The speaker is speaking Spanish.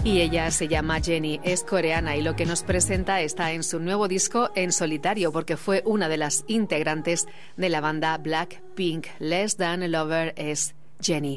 Y ella se llama Jennie, es coreana y lo que nos presenta está en su nuevo disco en solitario porque fue una de las integrantes de la banda Blackpink. Less Than a Lover es Jennie.